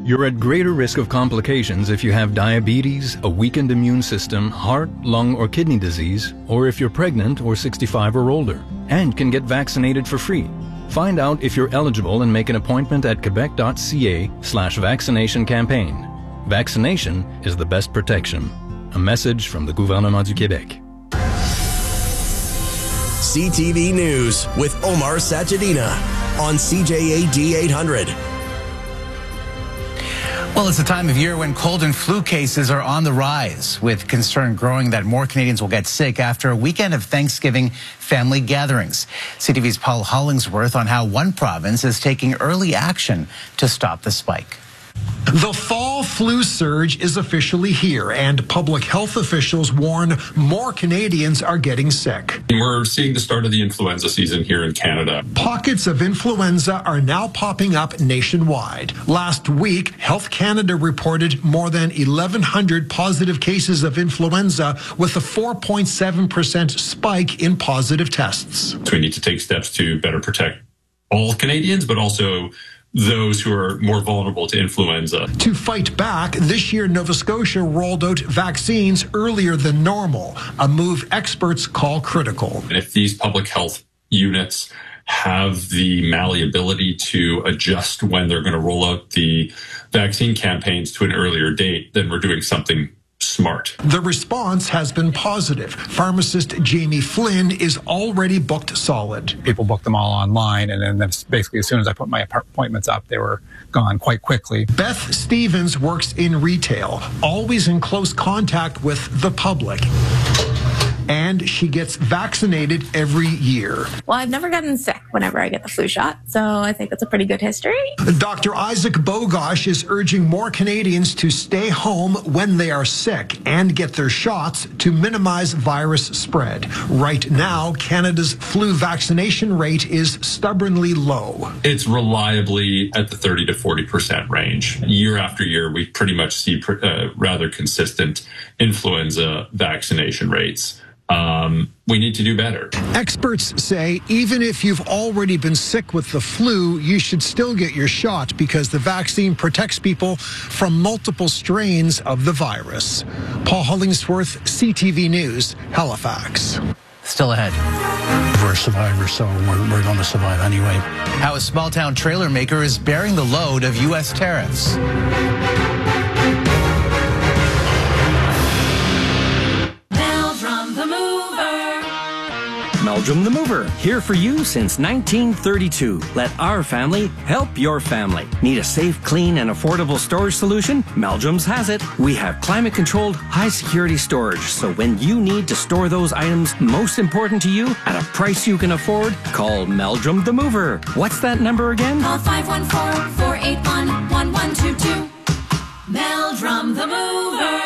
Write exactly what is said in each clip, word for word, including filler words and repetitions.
You're at greater risk of complications if you have diabetes, a weakened immune system, heart, lung, or kidney disease, or if you're pregnant or sixty-five or older, and can get vaccinated for free. Find out if you're eligible and make an appointment at quebec.ca slash vaccination campaign. Vaccination is the best protection. A message from the Gouvernement du Québec. C T V News with Omar Sachedina on C J A D eight hundred. Well, it's a time of year when cold and flu cases are on the rise, with concern growing that more Canadians will get sick after a weekend of Thanksgiving family gatherings. C T V's Paul Hollingsworth on how one province is taking early action to stop the spike. The fall flu surge is officially here, and public health officials warn more Canadians are getting sick. We're seeing the start of the influenza season here in Canada. Pockets of influenza are now popping up nationwide. Last week, Health Canada reported more than eleven hundred positive cases of influenza, with a four point seven percent spike in positive tests. So we need to take steps to better protect all Canadians, but also those who are more vulnerable to influenza. To fight back, this year Nova Scotia rolled out vaccines earlier than normal, a move experts call critical. And if these public health units have the malleability to adjust when they're going to roll out the vaccine campaigns to an earlier date, then we're doing something smart. The response has been positive. Pharmacist Jamie Flynn is already booked solid. People booked them all online, and then basically as soon as I put my appointments up, they were gone quite quickly. Beth Stevens works in retail, always in close contact with the public. And she gets vaccinated every year. Well, I've never gotten sick whenever I get the flu shot, so I think that's a pretty good history. Doctor Isaac Bogosh is urging more Canadians to stay home when they are sick and get their shots to minimize virus spread. Right now, Canada's flu vaccination rate is stubbornly low. It's reliably at the thirty to forty percent range. Year after year, we pretty much see uh, rather consistent influenza vaccination rates. Um, we need to do better. Experts say even if you've already been sick with the flu, you should still get your shot because the vaccine protects people from multiple strains of the virus. Paul Hollingsworth, C T V News, Halifax. Still ahead. We're survivors, so we're, we're going to survive anyway. How a small-town trailer maker is bearing the load of U S tariffs. Meldrum the Mover, here for you since nineteen thirty-two. Let our family help your family. Need a safe, clean, and affordable storage solution? Meldrum's has it. We have climate-controlled, high-security storage, so when you need to store those items most important to you at a price you can afford, call Meldrum the Mover. What's that number again? Call five one four, four eight one, one one two two. Meldrum the Mover.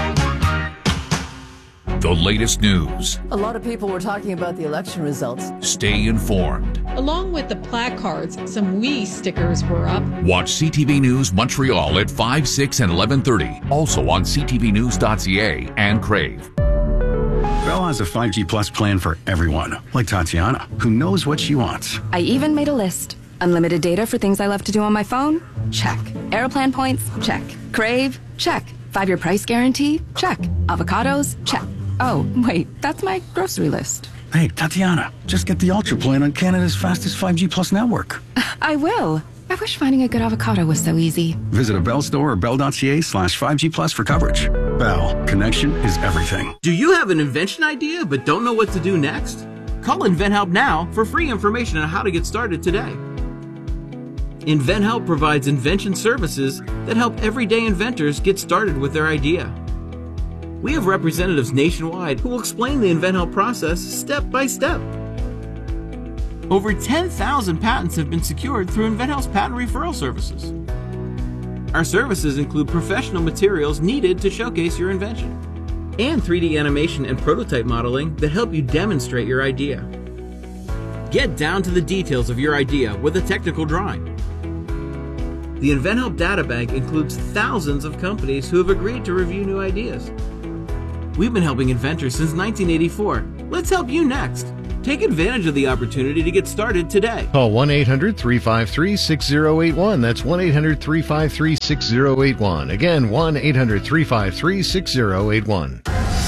The latest news. A lot of people were talking about the election results. Stay informed. Along with the placards, some We stickers were up. Watch C T V News Montreal at five, six, and eleven thirty. Also on c t v news dot c a and Crave. Bell has a five G Plus plan for everyone, like Tatiana, who knows what she wants. I even made a list. Unlimited data for things I love to do on my phone? Check. Aeroplan points? Check. Crave? Check. Five-year price guarantee? Check. Avocados? Check. Oh, wait, that's my grocery list. Hey, Tatiana, just get the Ultra plan on Canada's fastest five G Plus network. I will. I wish finding a good avocado was so easy. Visit a Bell store or bell.ca slash 5G Plus for coverage. Bell, connection is everything. Do you have an invention idea but don't know what to do next? Call InventHelp now for free information on how to get started today. InventHelp provides invention services that help everyday inventors get started with their idea. We have representatives nationwide who will explain the InventHelp process step by step. Over ten thousand patents have been secured through InventHelp's patent referral services. Our services include professional materials needed to showcase your invention, and three D animation and prototype modeling that help you demonstrate your idea. Get down to the details of your idea with a technical drawing. The InventHelp Databank includes thousands of companies who have agreed to review new ideas. We've been helping inventors since nineteen eighty-four. Let's help you next. Take advantage of the opportunity to get started today. Call one eight hundred three five three six zero eight one. That's one eight hundred three five three six zero eight one. Again, one eight hundred three five three six zero eight one.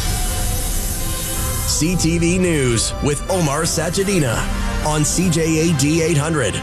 C T V News with Omar Sajadina on C J A D eight hundred.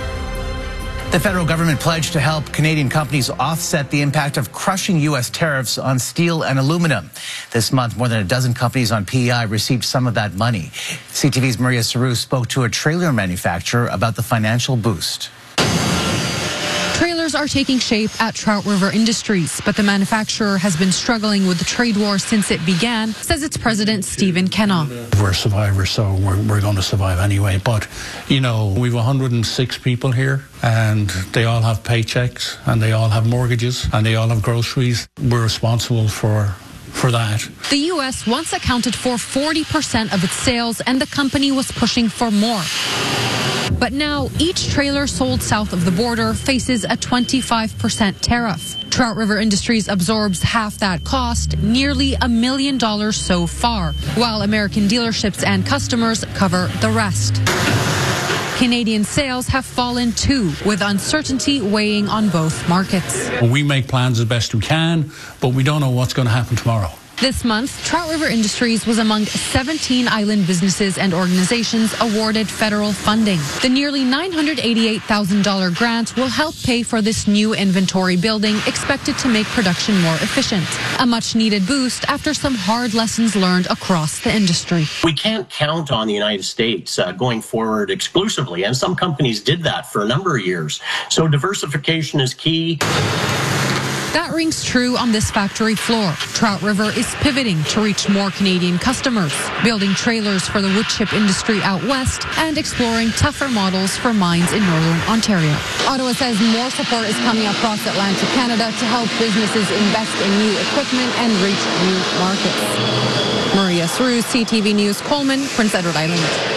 The federal government pledged to help Canadian companies offset the impact of crushing U S tariffs on steel and aluminum. This month, more than a dozen companies on P E I received some of that money. C T V's Maria Saru spoke to a trailer manufacturer about the financial boost. Trailers are taking shape at Trout River Industries, but the manufacturer has been struggling with the trade war since it began, says its president, Stephen Kenna. We're survivors, so we're, we're going to survive anyway. But, you know, we've one hundred six people here, and they all have paychecks, and they all have mortgages, and they all have groceries. We're responsible for for that. The U S once accounted for forty percent of its sales, and the company was pushing for more. But now, each trailer sold south of the border faces a twenty-five percent tariff. Trout River Industries absorbs half that cost, nearly a million dollars so far, while American dealerships and customers cover the rest. Canadian sales have fallen too, with uncertainty weighing on both markets. We make plans as best we can, but we don't know what's going to happen tomorrow. This month, Trout River Industries was among seventeen island businesses and organizations awarded federal funding. The nearly nine hundred eighty-eight thousand dollars grant will help pay for this new inventory building, expected to make production more efficient. A much-needed boost after some hard lessons learned across the industry. We can't count on the United States uh, going forward exclusively, and some companies did that for a number of years. So diversification is key. That rings true on this factory floor. Trout River is pivoting to reach more Canadian customers, building trailers for the wood chip industry out west and exploring tougher models for mines in northern Ontario. Ottawa says more support is coming across Atlantic Canada to help businesses invest in new equipment and reach new markets. Maria Saru, C T V News, Coleman, Prince Edward Island.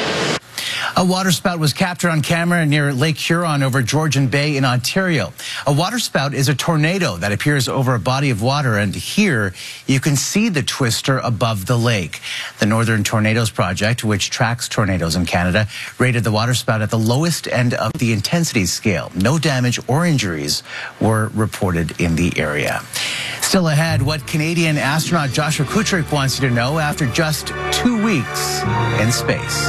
A waterspout was captured on camera near Lake Huron over Georgian Bay in Ontario. A waterspout is a tornado that appears over a body of water, and here you can see the twister above the lake. The Northern Tornadoes Project, which tracks tornadoes in Canada, rated the waterspout at the lowest end of the intensity scale. No damage or injuries were reported in the area. Still ahead, what Canadian astronaut Joshua Kutryk wants you to know after just two weeks in space.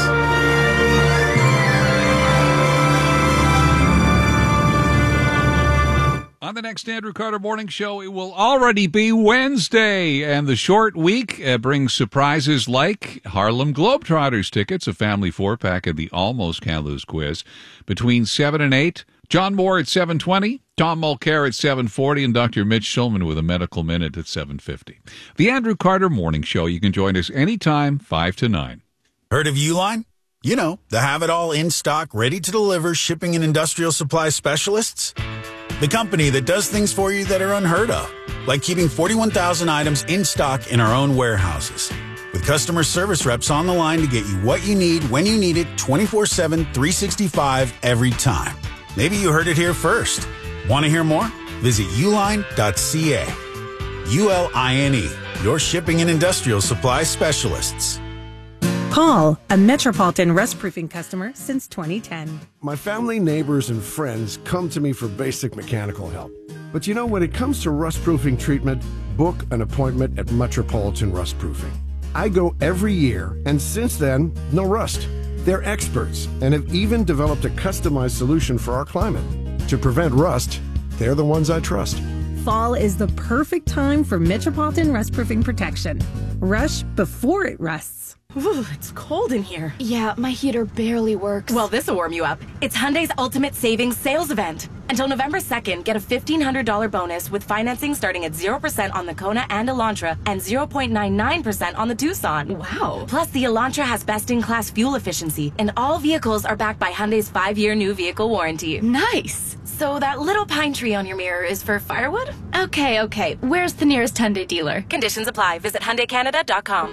On the next Andrew Carter Morning Show, it will already be Wednesday, and the short week uh, brings surprises like Harlem Globetrotters tickets, a family four-pack, and the Almost Can't Lose quiz. Between seven and eight, John Moore at seven twenty, Tom Mulcair at seven forty, and Doctor Mitch Schulman with a medical minute at seven fifty. The Andrew Carter Morning Show, you can join us anytime, five to nine. Heard of Uline? You know, the have-it-all in-stock, ready-to-deliver shipping and industrial supply specialists. The company that does things for you that are unheard of, like keeping forty-one thousand items in stock in our own warehouses. With customer service reps on the line to get you what you need when you need it twenty-four seven, three sixty-five every time. Maybe you heard it here first. Want to hear more? Visit uline dot c a. U L I N E, your shipping and industrial supply specialists. Paul, a Metropolitan Rust Proofing customer since twenty ten. My family, neighbors, and friends come to me for basic mechanical help. But you know, when it comes to rust proofing treatment, book an appointment at Metropolitan Rust Proofing. I go every year, and since then, no rust. They're experts and have even developed a customized solution for our climate. To prevent rust, they're the ones I trust. Fall is the perfect time for Metropolitan Rust Proofing protection. Rush before it rusts. Ooh, it's cold in here. Yeah, my heater barely works. Well, this'll warm you up. It's Hyundai's Ultimate Savings Sales Event. Until November second, get a fifteen hundred dollars bonus with financing starting at zero percent on the Kona and Elantra and zero point nine nine percent on the Tucson. Wow. Plus, the Elantra has best-in-class fuel efficiency, and all vehicles are backed by Hyundai's five-year new vehicle warranty. Nice. So that little pine tree on your mirror is for firewood? Okay, okay. Where's the nearest Hyundai dealer? Conditions apply. Visit Hyundai Canada dot com.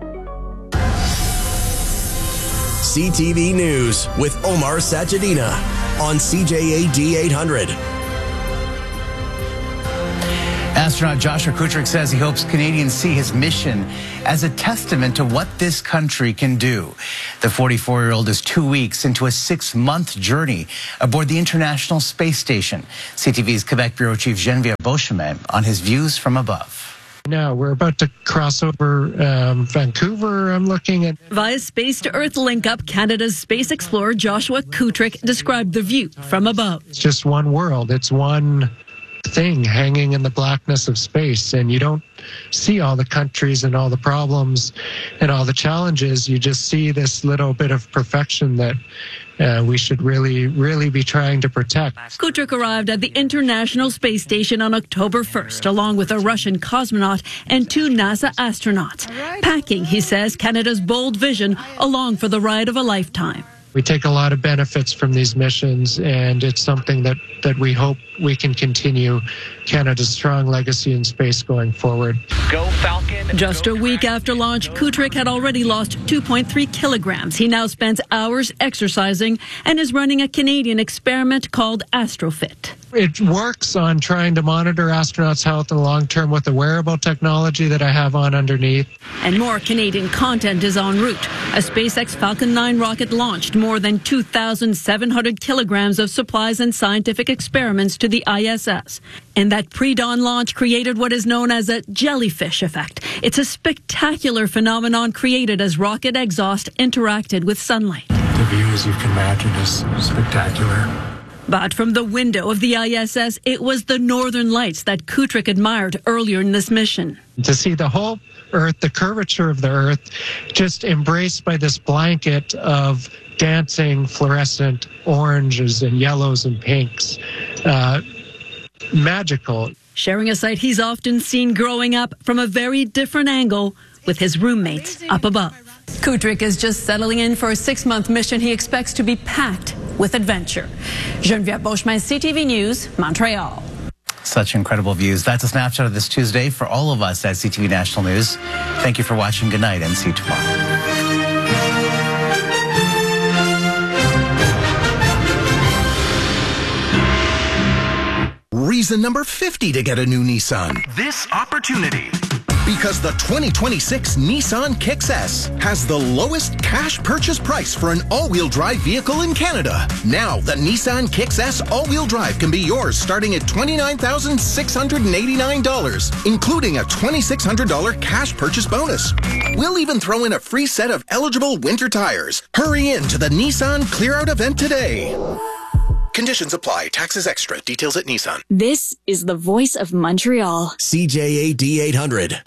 C T V News with Omar Sajadina on C J A D eight hundred. As Astronaut Joshua Kutryk says he hopes Canadians see his mission as a testament to what this country can do. The forty-four-year-old is two weeks into a six-month journey aboard the International Space Station. C T V's Quebec Bureau Chief Geneviève Beauchemin on his views from above. Now we're about to cross over um, Vancouver, I'm looking at. Via Space to Earth link-up, Canada's space explorer Joshua Kutryk described the view from above. It's just one world. It's one thing hanging in the blackness of space, and you don't see all the countries and all the problems and all the challenges. You just see this little bit of perfection that uh, we should really, really be trying to protect. Kutryk arrived at the International Space Station on October first, along with a Russian cosmonaut and two NASA astronauts. Packing, he says, Canada's bold vision along for the ride of a lifetime. We take a lot of benefits from these missions, and it's something that, that we hope we can continue Canada's strong legacy in space going forward. Go Falcon. Just a week after launch, Kutryk had already lost two point three kilograms. He now spends hours exercising and is running a Canadian experiment called AstroFit. It works on trying to monitor astronauts' health in the long term with the wearable technology that I have on underneath. And more Canadian content is en route. A SpaceX Falcon nine rocket launched more than two thousand seven hundred kilograms of supplies and scientific experiments to the I S S. And that pre-dawn launch created what is known as a jellyfish effect. It's a spectacular phenomenon created as rocket exhaust interacted with sunlight. The view, as you can imagine, is spectacular. But from the window of the I S S, it was the northern lights that Kutryk admired earlier in this mission. To see the whole Earth, the curvature of the Earth, just embraced by this blanket of dancing fluorescent oranges and yellows and pinks. Uh, magical. Sharing a sight he's often seen growing up from a very different angle with his roommates up above. Kutryk is just settling in for a six-month mission he expects to be packed with adventure. Geneviève Beauchemin, C T V News, Montreal. Such incredible views. That's a snapshot of this Tuesday for all of us at C T V National News. Thank you for watching. Good night and see you tomorrow. Reason number fifty to get a new Nissan. This opportunity. Because the twenty twenty-six Nissan Kicks S has the lowest cash purchase price for an all-wheel drive vehicle in Canada. Now, the Nissan Kicks S all-wheel drive can be yours starting at twenty-nine thousand six hundred eighty-nine dollars, including a twenty-six hundred dollars cash purchase bonus. We'll even throw in a free set of eligible winter tires. Hurry in to the Nissan Clear-Out event today. Conditions apply. Taxes extra. Details at Nissan. This is the voice of Montreal. C J A D eight hundred.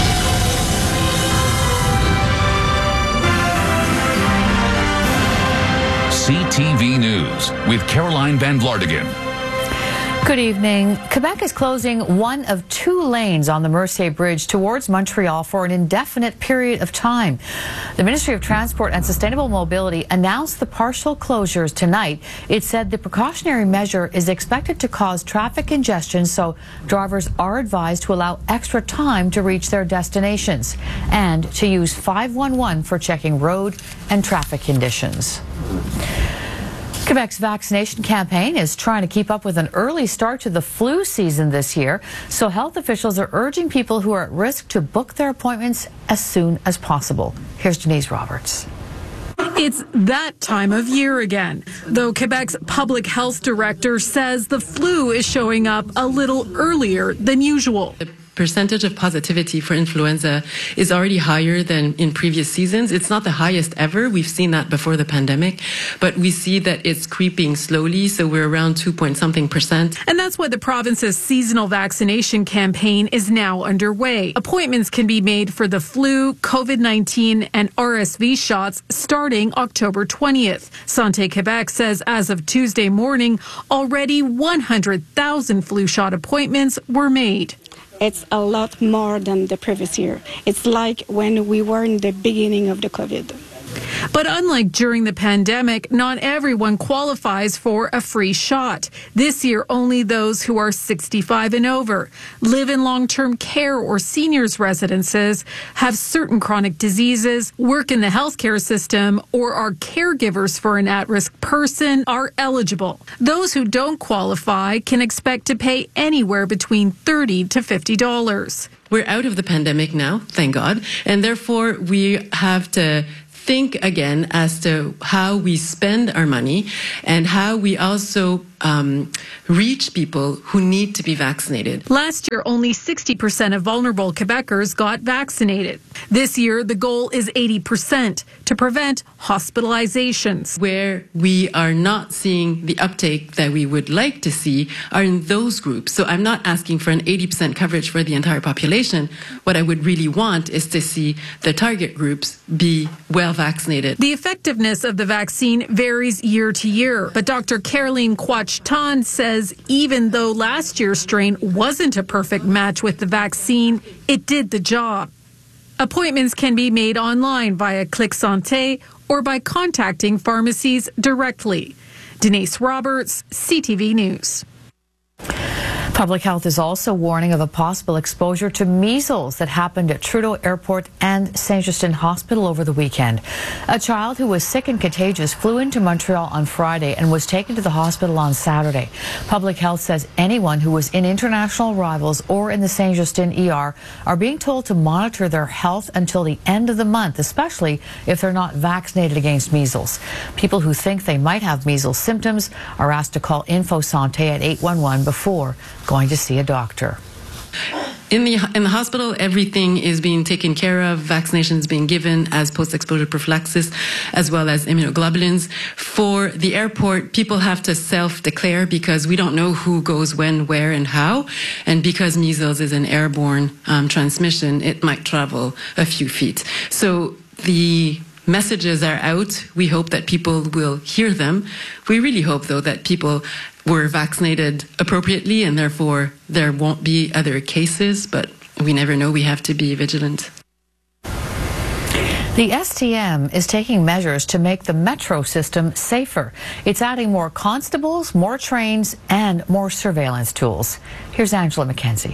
C T V News with Caroline Van Vlartigan. Good evening. Quebec is closing one of two lanes on the Mercier Bridge towards Montreal for an indefinite period of time. The Ministry of Transport and Sustainable Mobility announced the partial closures tonight. It said the precautionary measure is expected to cause traffic congestion, so drivers are advised to allow extra time to reach their destinations and to use five one one for checking road and traffic conditions. Quebec's vaccination campaign is trying to keep up with an early start to the flu season this year, so health officials are urging people who are at risk to book their appointments as soon as possible. Here's Denise Roberts. It's that time of year again, though Quebec's public health director says the flu is showing up a little earlier than usual. Percentage of positivity for influenza is already higher than in previous seasons. It's not the highest ever. We've seen that before the pandemic, but we see that it's creeping slowly. So we're around two point something percent. And that's why the province's seasonal vaccination campaign is now underway. Appointments can be made for the flu, COVID nineteen, and R S V shots starting October twentieth. Santé Québec says as of Tuesday morning, already one hundred thousand flu shot appointments were made. It's a lot more than the previous year. It's like when we were in the beginning of the COVID. But unlike during the pandemic, not everyone qualifies for a free shot. This year, only those who are sixty-five and over, live in long-term care or seniors residences, have certain chronic diseases, work in the healthcare system, or are caregivers for an at-risk person are eligible. Those who don't qualify can expect to pay anywhere between thirty to fifty dollars. We're out of the pandemic now, thank God, and therefore we have to think again as to how we spend our money and how we also um, reach people who need to be vaccinated. Last year, only sixty percent of vulnerable Quebecers got vaccinated. This year, the goal is eighty percent to prevent hospitalizations. Where we are not seeing the uptake that we would like to see are in those groups. So I'm not asking for an eighty percent coverage for the entire population. What I would really want is to see the target groups be well vaccinated. The effectiveness of the vaccine varies year to year, but Doctor Caroline Quach-Tan says even though last year's strain wasn't a perfect match with the vaccine, it did the job. Appointments can be made online via Click Santé or by contacting pharmacies directly. Denise Roberts, C T V News. Public Health is also warning of a possible exposure to measles that happened at Trudeau Airport and Saint-Justin Hospital over the weekend. A child who was sick and contagious flew into Montreal on Friday and was taken to the hospital on Saturday. Public Health says anyone who was in international arrivals or in the Saint-Justin E R are being told to monitor their health until the end of the month, especially if they're not vaccinated against measles. People who think they might have measles symptoms are asked to call Info Santé at eight one one before going to see a doctor. In the in the hospital, everything is being taken care of. Vaccinations being given as post-exposure prophylaxis, as well as immunoglobulins. For the airport, people have to self-declare because we don't know who goes when, where, and how. And because measles is an airborne um, transmission, it might travel a few feet. So the messages are out. We hope that people will hear them. We really hope, though, that people were vaccinated appropriately and therefore there won't be other cases, but we never know. We have to be vigilant. The S T M is taking measures to make the metro system safer. It's adding more constables, more trains, and more surveillance tools. Here's Angela McKenzie.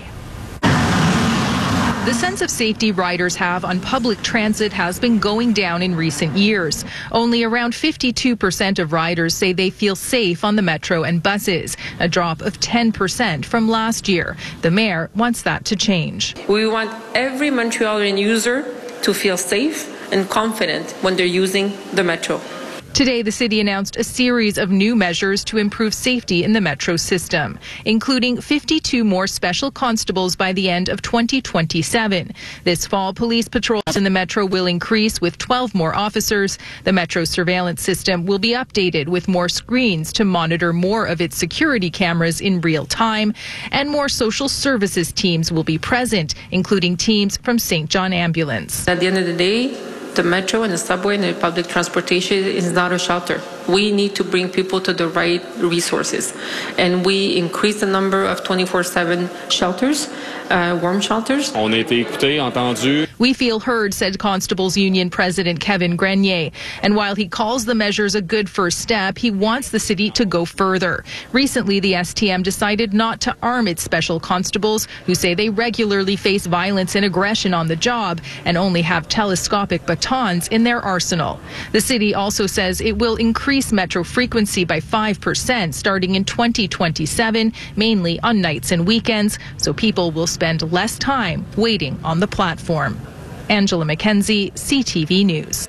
The sense of safety riders have on public transit has been going down in recent years. Only around fifty-two percent of riders say they feel safe on the metro and buses, a drop of ten percent from last year. The mayor wants that to change. We want every Montrealan user to feel safe and confident when they're using the metro. Today, the city announced a series of new measures to improve safety in the metro system, including fifty-two more special constables by the end of twenty twenty-seven. This fall, police patrols in the metro will increase with twelve more officers. The metro surveillance system will be updated with more screens to monitor more of its security cameras in real time, and more social services teams will be present, including teams from Saint John Ambulance. At the end of the day, the metro and the subway and the public transportation is not a shelter. We need to bring people to the right resources. And we increase the number of twenty-four seven shelters, uh, warm shelters. On a été écouté, entendu. We feel heard, said Constables Union President Kevin Grenier. And while he calls the measures a good first step, he wants the city to go further. Recently, the S T M decided not to arm its special constables, who say they regularly face violence and aggression on the job and only have telescopic batons in their arsenal. The city also says it will increase metro frequency by five percent starting in twenty twenty-seven, mainly on nights and weekends, so people will spend less time waiting on the platform. Angela McKenzie, C T V News.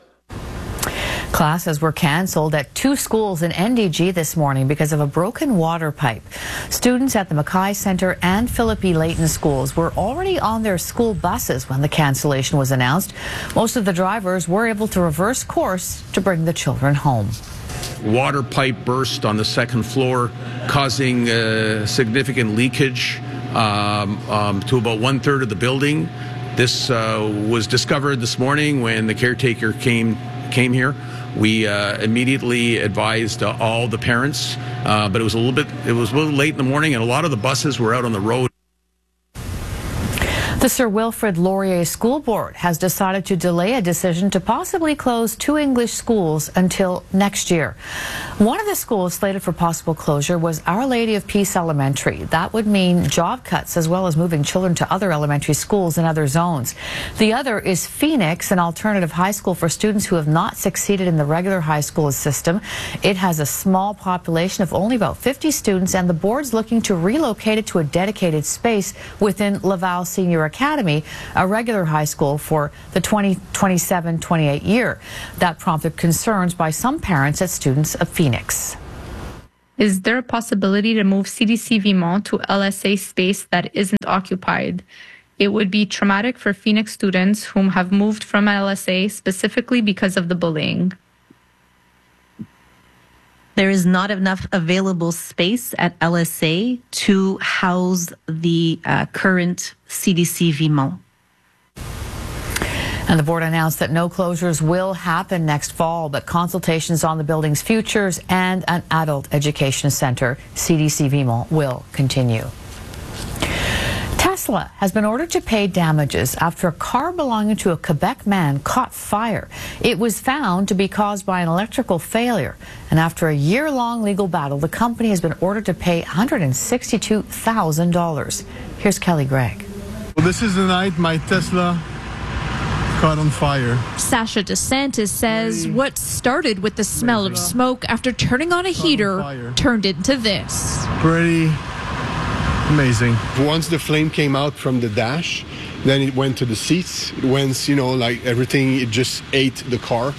Classes were cancelled at two schools in N D G this morning because of a broken water pipe. Students at the Mackay Centre and Philip E. Layton schools were already on their school buses when the cancellation was announced. Most of the drivers were able to reverse course to bring the children home. Water pipe burst on the second floor, causing uh, significant leakage um, um, to about one third of the building. This uh, was discovered this morning when the caretaker came came here. We uh, immediately advised uh, all the parents, uh, but it was a little bit it was a little late in the morning, and a lot of the buses were out on the road. The Sir Wilfrid Laurier School Board has decided to delay a decision to possibly close two English schools until next year. One of the schools slated for possible closure was Our Lady of Peace Elementary. That would mean job cuts as well as moving children to other elementary schools in other zones. The other is Phoenix, an alternative high school for students who have not succeeded in the regular high school system. It has a small population of only about fifty students, and the board's looking to relocate it to a dedicated space within Laval Senior Academy, a regular high school for the twenty twenty-seven twenty-eight year. That prompted concerns by some parents and students of Phoenix. Is there a possibility to move C D C Vimont to L S A space that isn't occupied? It would be traumatic for Phoenix students whom have moved from L S A specifically because of the bullying. There is not enough available space at L S A to house the uh, current C D C Vimont. And the board announced that no closures will happen next fall, but consultations on the building's futures and an adult education center, C D C Vimont, will continue. Tesla has been ordered to pay damages after a car belonging to a Quebec man caught fire. It was found to be caused by an electrical failure. And after a year-long legal battle, the company has been ordered to pay one hundred sixty-two thousand dollars. Here's Kelly Gregg. Well, this is the night my Tesla caught on fire. Sasha DeSantis says what started with the smell of smoke after turning on a heater turned into this. Pretty amazing. Once the flame came out from the dash, then it went to the seats. It went, you know, like everything, it just ate the car.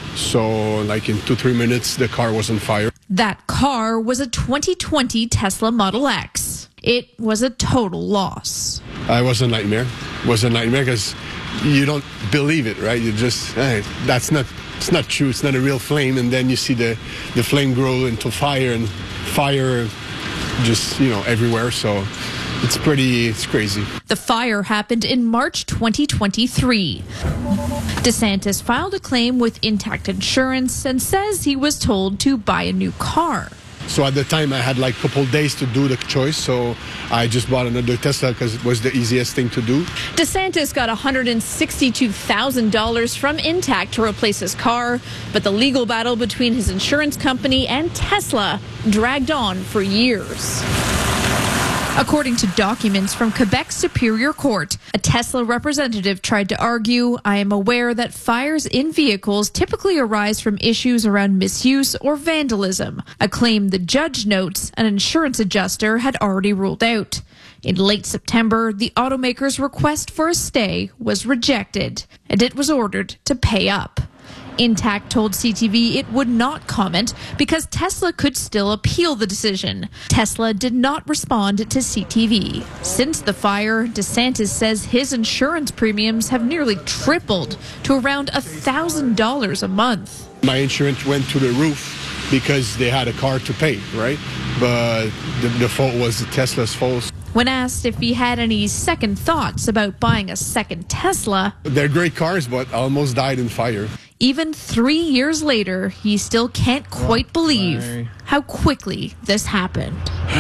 So like in two, three minutes, the car was on fire. That car was a twenty twenty Tesla Model X. It was a total loss. Uh, it was a nightmare. It was a nightmare because you don't believe it, right? You just, hey, that's not, it's not true. It's not a real flame. And then you see the, the flame grow into fire, and fire just, you know, everywhere. So it's pretty, it's crazy. The fire happened in March twenty twenty-three. DeSantis filed a claim with Intact Insurance and says he was told to buy a new car. So at the time I had like a couple days to do the choice, so I just bought another Tesla because it was the easiest thing to do. DeSantis got one hundred sixty-two thousand dollars from Intact to replace his car, but the legal battle between his insurance company and Tesla dragged on for years. According to documents from Quebec's Superior Court, a Tesla representative tried to argue, "I am aware that fires in vehicles typically arise from issues around misuse or vandalism," a claim the judge notes an insurance adjuster had already ruled out. In late September, the automaker's request for a stay was rejected, and it was ordered to pay up. Intact told C T V it would not comment because Tesla could still appeal the decision. Tesla did not respond to C T V. Since the fire, DeSantis says his insurance premiums have nearly tripled to around one thousand dollars a month. My insurance went to the roof because they had a car to pay, right? But the, the fault was Tesla's fault. When asked if he had any second thoughts about buying a second Tesla, they're great cars, but almost died in fire. Even three years later, he still can't quite believe how quickly this happened.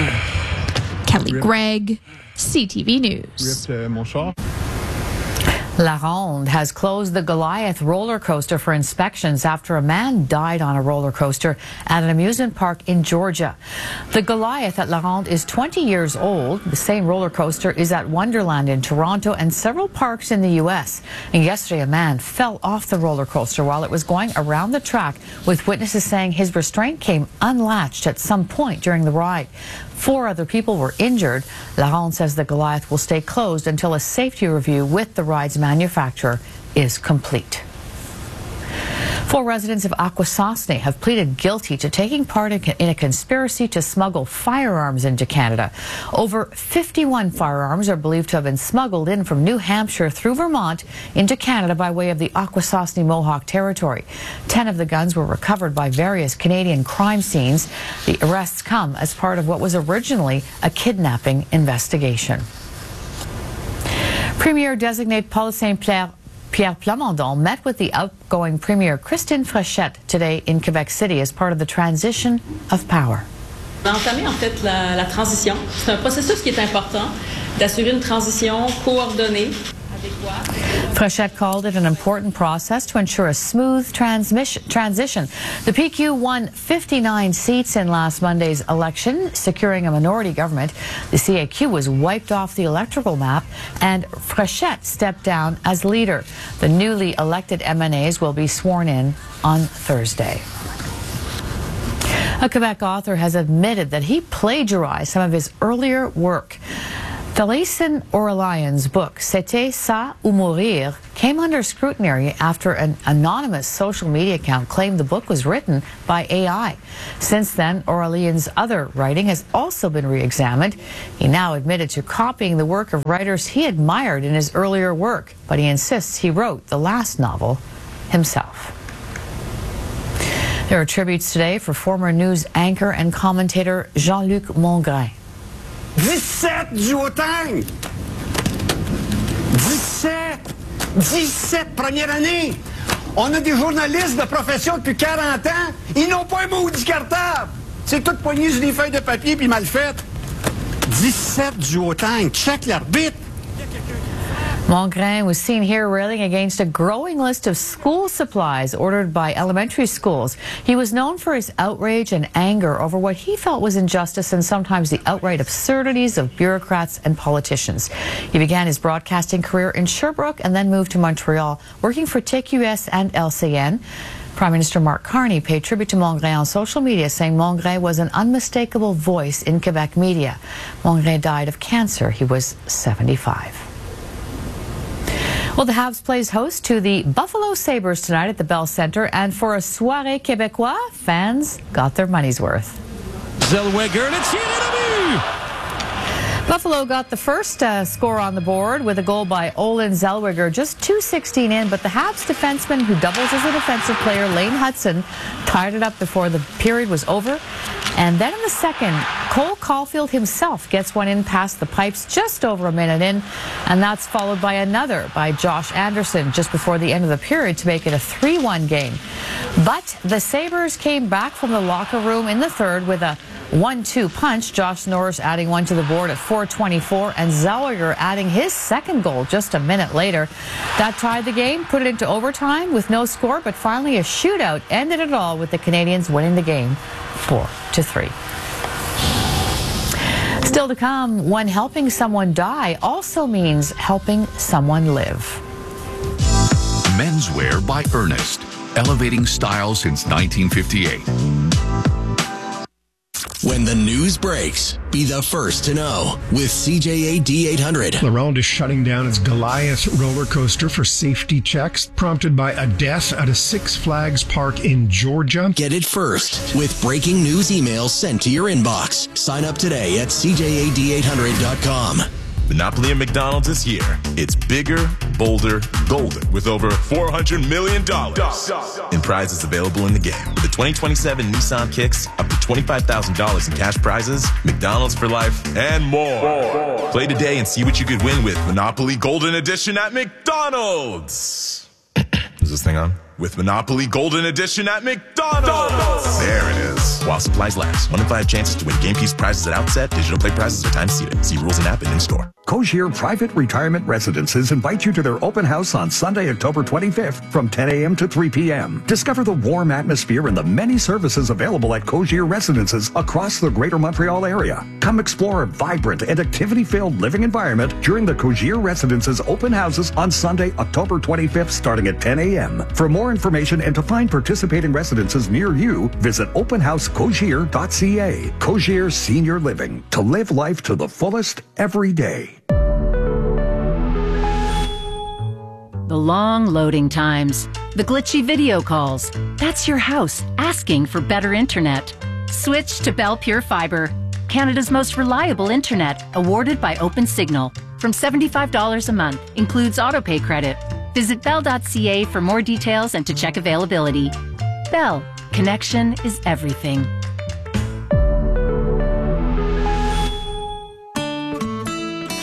Kelly Gregg, C T V News. La Ronde has closed the Goliath roller coaster for inspections after a man died on a roller coaster at an amusement park in Georgia. The Goliath at La Ronde is twenty years old. The same roller coaster is at Wonderland in Toronto and several parks in the U S. And yesterday, a man fell off the roller coaster while it was going around the track, with witnesses saying his restraint came unlatched at some point during the ride. Four other people were injured. La Ronde says the Goliath will stay closed until a safety review with the ride's manufacturer is complete. Four residents of Akwesasne have pleaded guilty to taking part in a conspiracy to smuggle firearms into Canada. Over fifty-one firearms are believed to have been smuggled in from New Hampshire through Vermont into Canada by way of the Akwesasne Mohawk territory. Ten of the guns were recovered by various Canadian crime scenes. The arrests come as part of what was originally a kidnapping investigation. Premier-designate Paul Saint-Pierre Pierre Plamondon met with the outgoing Premier Christine Fréchette today in Quebec City as part of the transition of power. On a entamé en fait la, la transition. C'est un processus qui est important d'assurer une transition coordonnée. Frechette called it an important process to ensure a smooth transmission, transition. The P Q won fifty-nine seats in last Monday's election, securing a minority government. The C A Q was wiped off the electoral map, and Frechette stepped down as leader. The newly elected M N As will be sworn in on Thursday. A Quebec author has admitted that he plagiarized some of his earlier work. Thalayson Orlean's book, C'était ça ou mourir, came under scrutiny after an anonymous social media account claimed the book was written by A I. Since then, Orlean's other writing has also been re-examined. He now admitted to copying the work of writers he admired in his earlier work, but he insists he wrote the last novel himself. There are tributes today for former news anchor and commentator Jean-Luc Mongrain. dix-sept du Haut-Tang! dix-sept! dix-sept première année! On a des journalistes de profession depuis quarante ans, ils n'ont pas un maudit cartable! C'est tout poigné sur des feuilles de papier puis mal fait. dix-sept du Haut-Tang, check l'arbitre! Mongrain was seen here railing against a growing list of school supplies ordered by elementary schools. He was known for his outrage and anger over what he felt was injustice and sometimes the outright absurdities of bureaucrats and politicians. He began his broadcasting career in Sherbrooke and then moved to Montreal, working for T Q S and L C N. Prime Minister Mark Carney paid tribute to Mongrain on social media, saying Mongrain was an unmistakable voice in Quebec media. Mongrain died of cancer. He was seventy-five. Well, the Habs plays host to the Buffalo Sabres tonight at the Bell Centre, and for a soirée québécois, fans got their money's worth. Zellweger, and it's here. Buffalo got the first uh, score on the board with a goal by Olin Zellweger, just two sixteen in, but the Habs defenseman who doubles as a defensive player, Lane Hudson, tied it up before the period was over. And then in the second, Cole Caulfield himself gets one in past the pipes just over a minute in, and that's followed by another by Josh Anderson just before the end of the period to make it a three one game. But the Sabres came back from the locker room in the third with a one two punch, Josh Norris adding one to the board at four twenty-four, and Zellweger adding his second goal just a minute later. That tied the game, put it into overtime with no score, but finally a shootout ended it all with the Canadians winning the game four to three. Still to come, when helping someone die also means helping someone live. Menswear by Ernest, elevating style since nineteen fifty-eight. When the news breaks, be the first to know with C J A D eight hundred. La Ronde is shutting down its Goliath roller coaster for safety checks, prompted by a death at a Six Flags park in Georgia. Get it first with breaking news emails sent to your inbox. Sign up today at C J A D eight hundred dot com. Monopoly at McDonald's is here. It's bigger, bolder, golden, with over four hundred million dollars in prizes available in the game. With the twenty twenty-seven Nissan Kicks, up to twenty-five thousand dollars in cash prizes, McDonald's for life, and more. more. Play today and see what you could win with Monopoly Golden Edition at McDonald's. Is this thing on? With Monopoly Golden Edition at McDonald's. There it is. While supplies last. One in five chances to win game piece prizes at outset. Digital play prizes are time seated. See rules and app and in store. Cogir Private Retirement Residences invite you to their open house on Sunday, October twenty-fifth from ten a.m. to three p.m. Discover the warm atmosphere and the many services available at Cogir Residences across the Greater Montreal area. Come explore a vibrant and activity-filled living environment during the Cogir Residences open houses on Sunday, October twenty-fifth, starting at ten a.m. For more information and to find participating residences near you, visit open house cogir dot c a. Cogir Senior Living. To live life to the fullest every day. The long loading times, the glitchy video calls. That's your house asking for better internet. Switch to Bell Pure Fiber, Canada's most reliable internet, awarded by OpenSignal. From seventy-five dollars a month, includes autopay credit. Visit bell dot c a for more details and to check availability. Bell, connection is everything.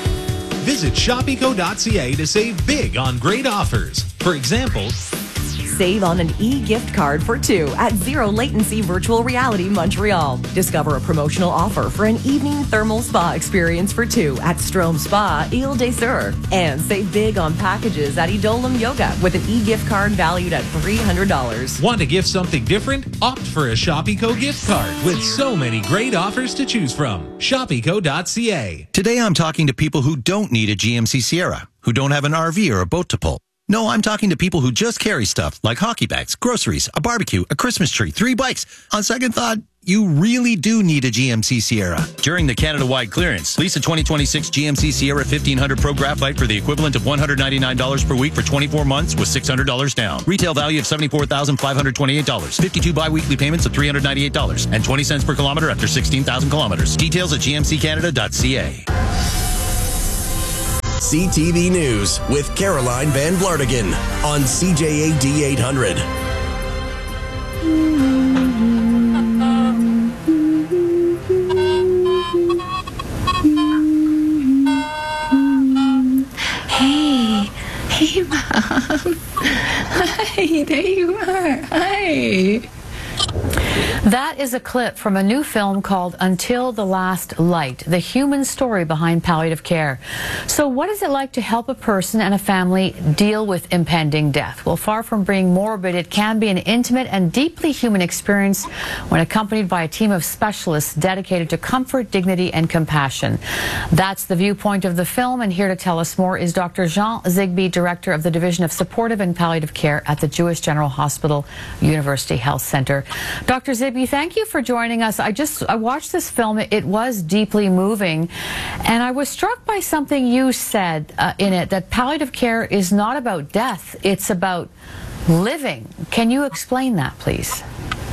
Visit shop eco dot c a to save big on great offers. For example, Save on an e-gift card for two at Zero Latency Virtual Reality Montreal. Discover a promotional offer for an evening thermal spa experience for two at Strom Spa, Ile des Sœurs. And save big on packages at Edolam Yoga with an e-gift card valued at three hundred dollars. Want to gift something different? Opt for a ShopEco gift card with so many great offers to choose from. shop eco dot c a. Today I'm talking to people who don't need a G M C Sierra, who don't have an R V or a boat to pull. No, I'm talking to people who just carry stuff like hockey bags, groceries, a barbecue, a Christmas tree, three bikes. On second thought, you really do need a G M C Sierra. During the Canada-wide clearance, lease a twenty twenty-six G M C Sierra fifteen hundred Pro Graphite for the equivalent of one hundred ninety-nine dollars per week for twenty-four months with six hundred dollars down. Retail value of seventy-four thousand five hundred twenty-eight dollars. fifty-two bi-weekly payments of three hundred ninety-eight dollars and twenty cents per kilometer after sixteen thousand kilometers. Details at g m c canada dot c a. C T V News with Caroline Van Blartigan on C J A D eight hundred. Hey, hey, Mom. Hi, there you are. Hi. That is a clip from a new film called Until the Last Light, the human story behind palliative care. So what is it like to help a person and a family deal with impending death? Well, far from being morbid, it can be an intimate and deeply human experience when accompanied by a team of specialists dedicated to comfort, dignity, and compassion. That's the viewpoint of the film, and here to tell us more is Doctor Jean Zigbee, Director of the Division of Supportive and Palliative Care at the Jewish General Hospital University Health Center. Doctor Zigbee, thank you for joining us. I just I watched this film. It was deeply moving, and I was struck by something you said uh, in it, that palliative care is not about death, it's about living. Can you explain that, please?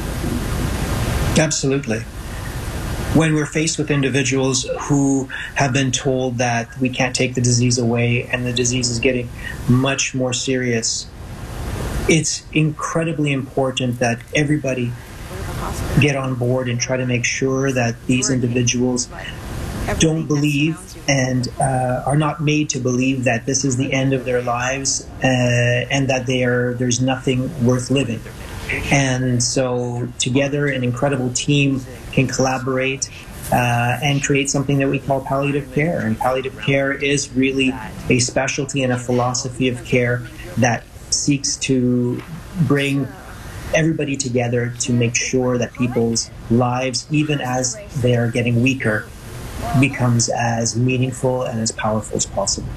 Absolutely. When we're faced with individuals who have been told that we can't take the disease away and the disease is getting much more serious, it's incredibly important that everybody get on board and try to make sure that these individuals don't believe and uh, are not made to believe that this is the end of their lives uh, and that they are, there's nothing worth living. And so together an incredible team can collaborate uh, and create something that we call palliative care. And palliative care is really a specialty and a philosophy of care that seeks to bring everybody together to make sure that people's lives, even as they are getting weaker, becomes as meaningful and as powerful as possible.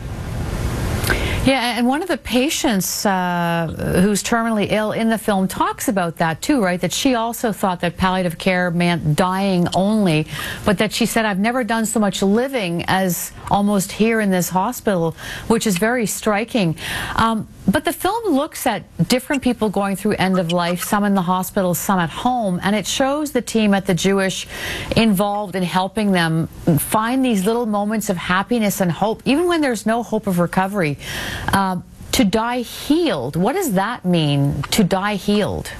Yeah, and one of the patients uh, who's terminally ill in the film talks about that too, right? That she also thought that palliative care meant dying only, but that she said, I've never done so much living as almost here in this hospital, which is very striking. Um, but the film looks at different people going through end of life, some in the hospital, some at home, and it shows the team at the Jewish involved in helping them find these little moments of happiness and hope, even when there's no hope of recovery. Uh, to die healed, what does that mean, to die healed?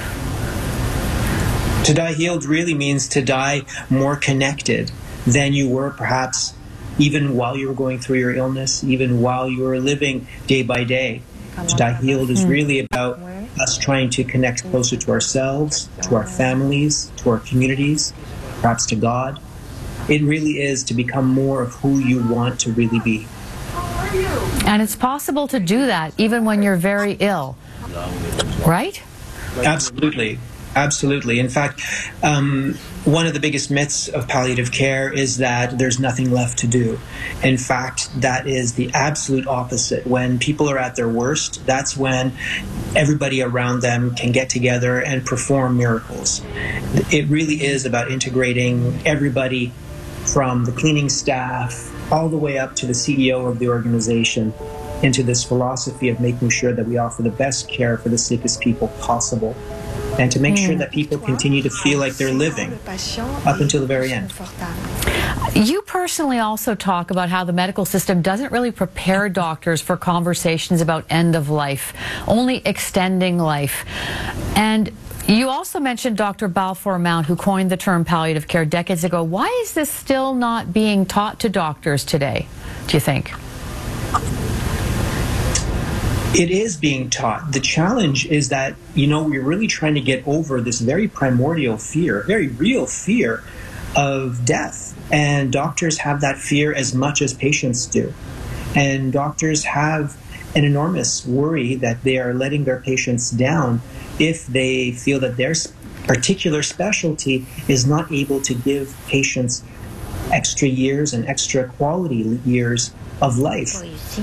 To die healed really means to die more connected than you were perhaps even while you were going through your illness, even while you were living day by day. To die healed is really about us trying to connect closer to ourselves, to our families, to our communities, perhaps to God. It really is to become more of who you want to really be. And it's possible to do that even when you're very ill, right? Absolutely. Absolutely. In fact, um, one of the biggest myths of palliative care is that there's nothing left to do. In fact, that is the absolute opposite. When people are at their worst, that's when everybody around them can get together and perform miracles. It really is about integrating everybody from the cleaning staff all the way up to the C E O of the organization into this philosophy of making sure that we offer the best care for the sickest people possible, and to make mm. sure that people continue to feel like they're living up until the very end. You personally also talk about how the medical system doesn't really prepare doctors for conversations about end of life, only extending life. And you also mentioned Doctor Balfour Mount, who coined the term palliative care decades ago. Why is this still not being taught to doctors today, do you think? It is being taught. The challenge is that, you know, we're really trying to get over this very primordial fear, very real fear of death. And doctors have that fear as much as patients do. And doctors have an enormous worry that they are letting their patients down if they feel that their particular specialty is not able to give patients extra years and extra quality years of life.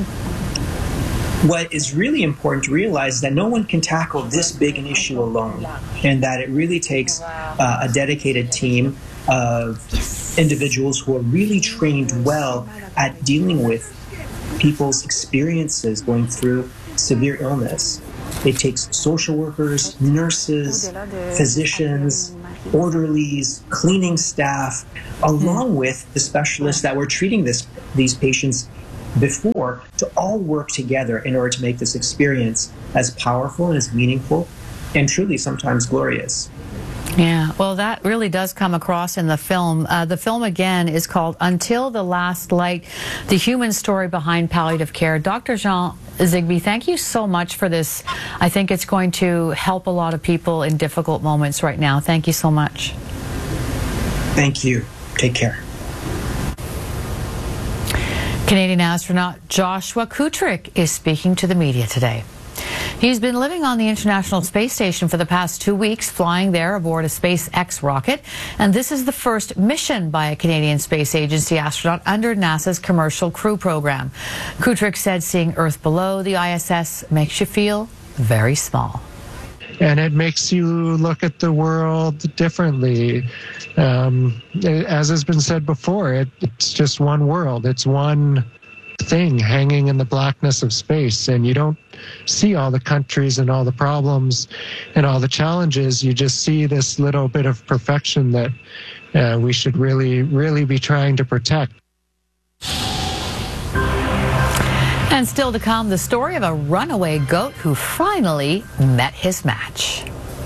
What is really important to realize is that no one can tackle this big an issue alone, and that it really takes uh, a dedicated team of individuals who are really trained well at dealing with people's experiences going through severe illness. It takes social workers, nurses, physicians, orderlies, cleaning staff, along with the specialists that were treating this, these patients before, to all work together in order to make this experience as powerful and as meaningful and truly sometimes glorious. Yeah, well, that really does come across in the film. Uh, the film, again, is called Until the Last Light, the human story behind palliative care. Doctor Jean Zigbee, thank you so much for this. I think it's going to help a lot of people in difficult moments right now. Thank you so much. Thank you. Take care. Canadian astronaut Joshua Kutrick is speaking to the media today. He's been living on the International Space Station for the past two weeks, flying there aboard a SpaceX rocket. And this is the first mission by a Canadian Space Agency astronaut under NASA's Commercial Crew Program. Kutrick said seeing Earth below the I S S makes you feel very small. And it makes you look at the world differently. Um, as has been said before, it, it's just one world. It's one thing hanging in the blackness of space, and you don't see all the countries and all the problems and all the challenges. You just see this little bit of perfection that uh, we should really, really be trying to protect. And still to come, the story of a runaway goat who finally met his match.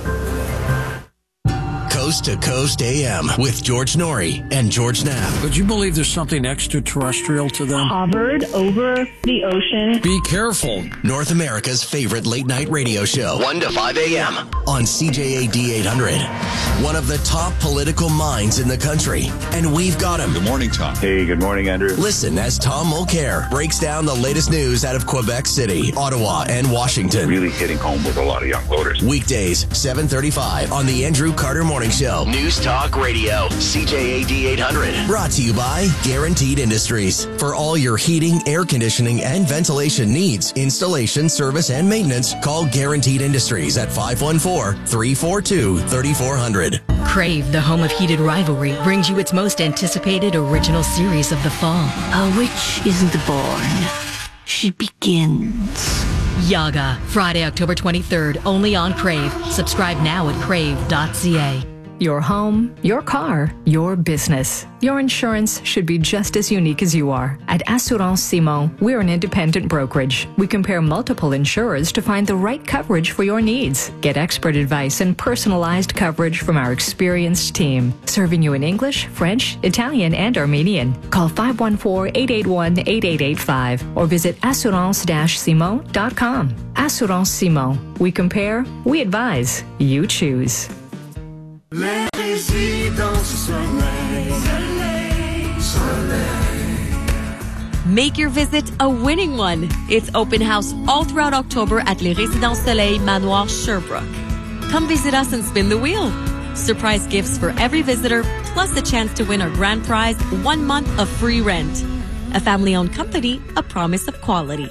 Coast to Coast A M with George Norrie and George Knapp. Would you believe there's something extraterrestrial to them? Hovered over the ocean. Be careful. North America's favorite late night radio show, one to five A M on C J A D eight hundred. One of the top political minds in the country. And we've got him. Good morning, Tom. Hey, good morning, Andrew. Listen as Tom Mulcair breaks down the latest news out of Quebec City, Ottawa, and Washington. Really hitting home with a lot of young voters. Weekdays, seven thirty-five on the Andrew Carter Morning Show. News Talk Radio, C J A D eight hundred. Brought to you by Guaranteed Industries. For all your heating, air conditioning, and ventilation needs, installation, service, and maintenance, call Guaranteed Industries at five one four, three four two, three four zero zero. Crave, the home of heated rivalry, brings you its most anticipated original series of the fall. A witch isn't born. She begins. Yaga, Friday, October twenty-third, only on Crave. Subscribe now at crave dot c a. Your home, your car, your business. Your insurance should be just as unique as you are. At Assurance Simon, we're an independent brokerage. We compare multiple insurers to find the right coverage for your needs. Get expert advice and personalized coverage from our experienced team, serving you in English, French, Italian, and Armenian. Call five one four, eight eight one, eight eight eight five or visit assurance dash simon dot com. Assurance Simon. We compare, we advise, you choose. Les résidences Soleil, Soleil, Soleil. Make your visit a winning one. It's open house all throughout October at Les Résidences Soleil Manoir Sherbrooke. Come visit us and spin the wheel. Surprise gifts for every visitor, plus a chance to win our grand prize, one month of free rent. A family-owned company, a promise of quality.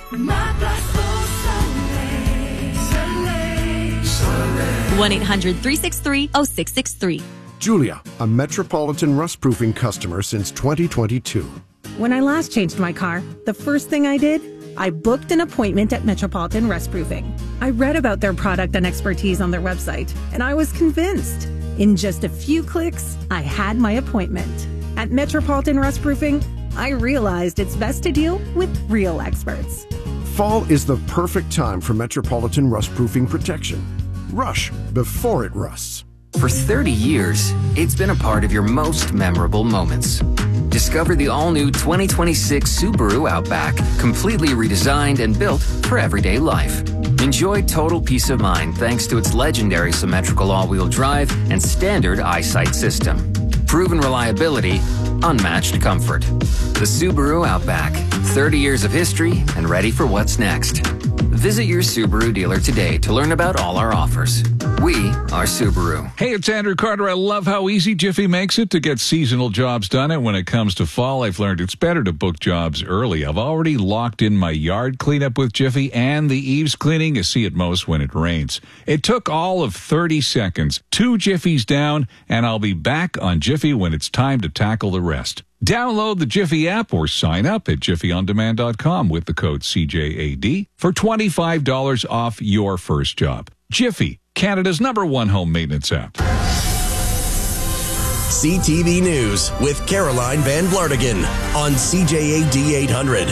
one eight hundred, three six three, oh six six three. Julia, a Metropolitan Rust Proofing customer since twenty twenty-two. When I last changed my car, the first thing I did, I booked an appointment at Metropolitan Rust Proofing. I read about their product and expertise on their website, and I was convinced. In just a few clicks, I had my appointment. At Metropolitan Rust Proofing, I realized it's best to deal with real experts. Fall is the perfect time for Metropolitan Rust Proofing protection. Rush before it rusts. For thirty years, it's been a part of your most memorable moments. Discover the all-new twenty twenty-six Subaru Outback, completely redesigned and built for everyday life. Enjoy total peace of mind thanks to its legendary symmetrical all-wheel drive and standard eyesight system. Proven reliability, unmatched comfort. The Subaru Outback, thirty years of history and ready for what's next. Visit your Subaru dealer today to learn about all our offers. We are Subaru. Hey, it's Andrew Carter. I love how easy Jiffy makes it to get seasonal jobs done. And when it comes to fall, I've learned it's better to book jobs early. I've already locked in my yard cleanup with Jiffy and the eaves cleaning you see at most when it rains. It took all of thirty seconds. Two Jiffies down, and I'll be back on Jiffy when it's time to tackle the rest. Download the Jiffy app or sign up at jiffy on demand dot com with the code C J A D for twenty-five dollars off your first job. Jiffy, Canada's number one home maintenance app. C T V News with Caroline Van Vlartigan on C J A D eight hundred.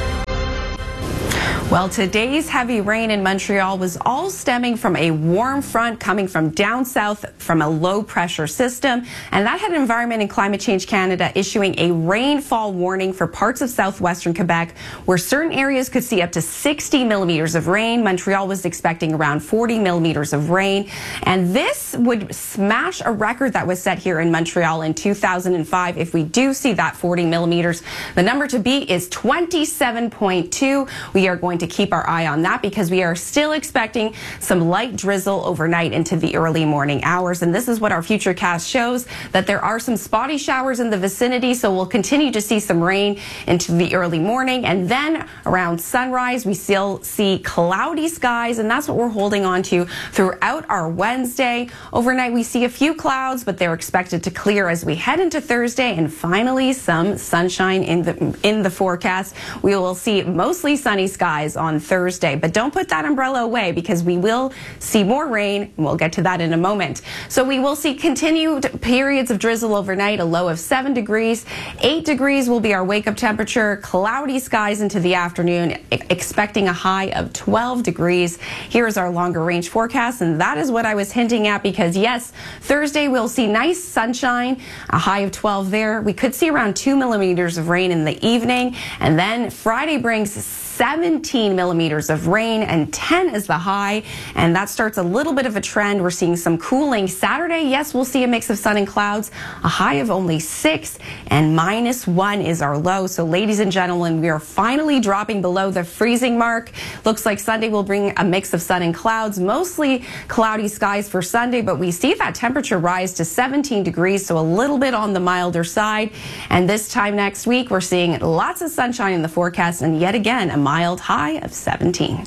Well, today's heavy rain in Montreal was all stemming from a warm front coming from down south from a low pressure system. And that had Environment and Climate Change Canada issuing a rainfall warning for parts of southwestern Quebec, where certain areas could see up to sixty millimeters of rain. Montreal was expecting around forty millimeters of rain. And this would smash a record that was set here in Montreal in two thousand five. If we do see that forty millimeters, the number to beat is twenty-seven point two. We are going to keep our eye on that because we are still expecting some light drizzle overnight into the early morning hours. And this is what our futurecast shows, that there are some spotty showers in the vicinity. So we'll continue to see some rain into the early morning. And then around sunrise, we still see cloudy skies. And that's what we're holding on to throughout our Wednesday. Overnight, we see a few clouds, but they're expected to clear as we head into Thursday. And finally, some sunshine in the, in the forecast. We will see mostly sunny skies on Thursday, but don't put that umbrella away because we will see more rain, and we'll get to that in a moment. So we will see continued periods of drizzle overnight, a low of seven degrees. Eight degrees will be our wake-up temperature, cloudy skies into the afternoon, expecting a high of twelve degrees. Here is our longer range forecast, and that is what I was hinting at because, yes, Thursday we'll see nice sunshine, a high of twelve there. We could see around two millimeters of rain in the evening, and then Friday brings seventeen millimeters of rain and ten is the high, and that starts a little bit of a trend. We're seeing some cooling. Saturday, yes, we'll see a mix of sun and clouds, a high of only six, and minus one is our low. So ladies and gentlemen, we are finally dropping below the freezing mark. Looks like Sunday will bring a mix of sun and clouds, mostly cloudy skies for Sunday, but we see that temperature rise to seventeen degrees, so a little bit on the milder side. And this time next week, we're seeing lots of sunshine in the forecast, and yet again, a mild high of seventeen.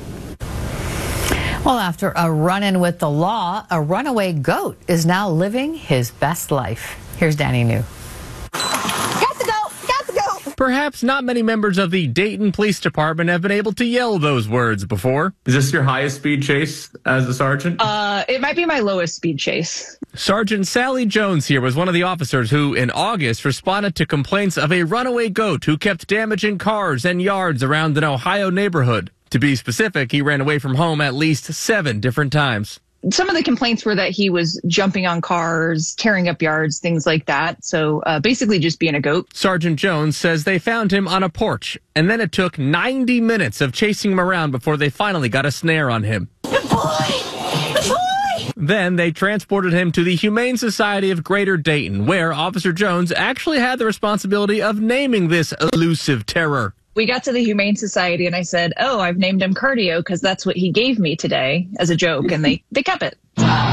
Well, after a run-in with the law, a runaway goat is now living his best life. Here's Danny New. Got to go! Got to go! Perhaps not many members of the Dayton Police Department have been able to yell those words before. Is this your highest speed chase as a sergeant? Uh, it might be my lowest speed chase. Sergeant Sally Jones here was one of the officers who, in August, responded to complaints of a runaway goat who kept damaging cars and yards around an Ohio neighborhood. To be specific, he ran away from home at least seven different times. Some of the complaints were that he was jumping on cars, tearing up yards, things like that. So uh, basically just being a goat. Sergeant Jones says they found him on a porch, and then it took ninety minutes of chasing him around before they finally got a snare on him. Good boy! Good boy! Then they transported him to the Humane Society of Greater Dayton, where Officer Jones actually had the responsibility of naming this elusive terror. We got to the Humane Society and I said, oh, I've named him Cardio because that's what he gave me today as a joke. And they, they kept it.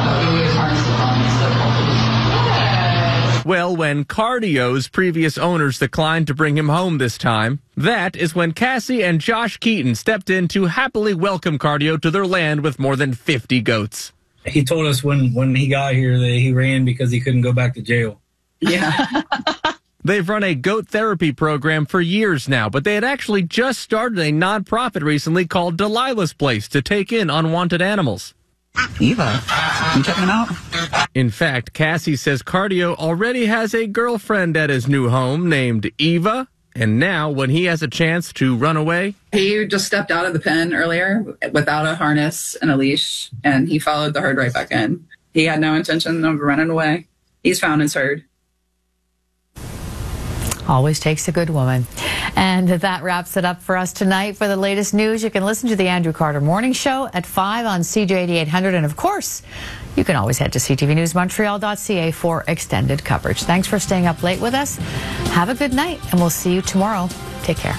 Well, when Cardio's previous owners declined to bring him home this time, that is when Cassie and Josh Keaton stepped in to happily welcome Cardio to their land with more than fifty goats. He told us when, when he got here that he ran because he couldn't go back to jail. Yeah. They've run a goat therapy program for years now, but they had actually just started a nonprofit recently called Delilah's Place to take in unwanted animals. Eva, you checking him out? In fact, Cassie says Cardio already has a girlfriend at his new home named Eva, and now when he has a chance to run away... He just stepped out of the pen earlier without a harness and a leash, and he followed the herd right back in. He had no intention of running away. He's found his herd. Always takes a good woman. And that wraps it up for us tonight. For the latest news, you can listen to the Andrew Carter Morning Show at five on C J A D eight hundred. And of course, you can always head to c t v news montreal dot c a for extended coverage. Thanks for staying up late with us. Have a good night, and we'll see you tomorrow. Take care.